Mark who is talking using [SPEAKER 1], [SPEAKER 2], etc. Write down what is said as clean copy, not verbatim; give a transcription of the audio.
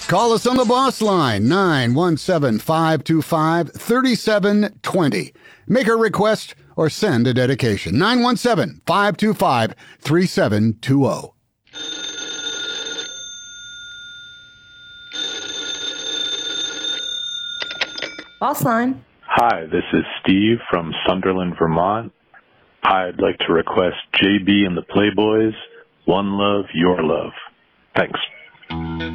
[SPEAKER 1] Call us on the boss line, 917-525-3720. Make a request or send a dedication, 917-525-3720.
[SPEAKER 2] Boss line.
[SPEAKER 3] Hi, this is Steve from Sunderland, Vermont. I'd like to request JB and the Playboys, One Love, Your Love. Thanks.